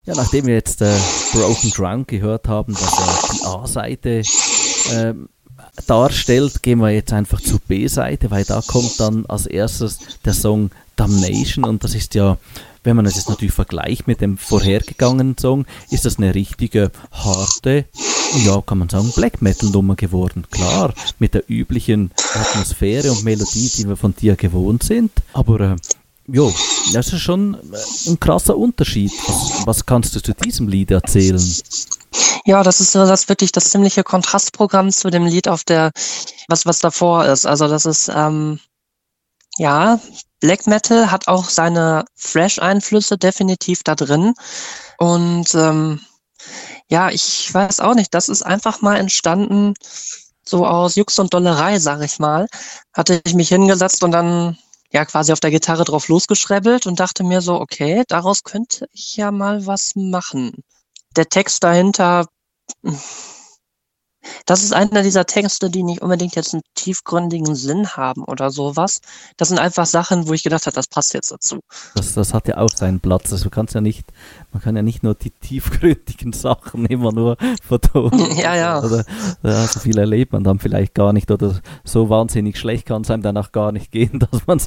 Ja, nachdem wir jetzt Broken Ground gehört haben, dass er die A-Seite darstellt, gehen wir jetzt einfach zur B-Seite, weil da kommt dann als erstes der Song Damnation und das ist ja, wenn man es jetzt natürlich vergleicht mit dem vorhergegangenen Song, ist das eine richtige harte, ja, kann man sagen, Black Metal Nummer geworden. Klar, mit der üblichen Atmosphäre und Melodie, die wir von dir gewohnt sind, aber jo, das ist schon ein krasser Unterschied. Was kannst du zu diesem Lied erzählen? Ja, das ist so das wirklich das ziemliche Kontrastprogramm zu dem Lied auf der, was davor ist. Also das ist, ja, Black Metal hat auch seine Thrash-Einflüsse definitiv da drin. Und ja, ich weiß auch nicht, das ist einfach mal entstanden, so aus Jux und Dollerei, sag ich mal. Hatte ich mich hingesetzt und dann ja quasi auf der Gitarre drauf losgeschrebbelt und dachte mir so, okay, daraus könnte ich ja mal was machen. Der Text dahinter, das ist einer dieser Texte, die nicht unbedingt jetzt einen tiefgründigen Sinn haben oder sowas. Das sind einfach Sachen, wo ich gedacht habe, das passt jetzt dazu. Das hat ja auch seinen Platz. Also man kann ja nicht nur die tiefgründigen Sachen immer nur vertonen. Ja. Oder so viel erlebt man dann vielleicht gar nicht. Oder so wahnsinnig schlecht kann es einem danach gar nicht gehen,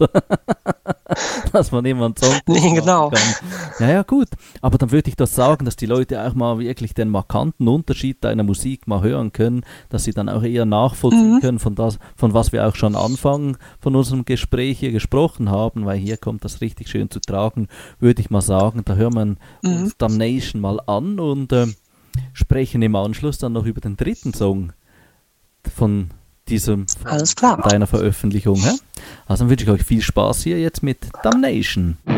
dass man immer einen Song Nee, genau. kann. Ja, gut. Aber dann würde ich das sagen, dass die Leute auch mal wirklich den markanten Unterschied deiner Musik mal hören können, dass sie dann auch eher nachvollziehen können von was wir auch schon Anfang von unserem Gespräch hier gesprochen haben, weil hier kommt das richtig schön zu tragen, würde ich mal sagen. Da hören wir uns Damnation mal an und sprechen im Anschluss dann noch über den dritten Song von Alles klar. deiner Veröffentlichung. Hä? Also dann wünsche ich euch viel Spaß hier jetzt mit Damnation.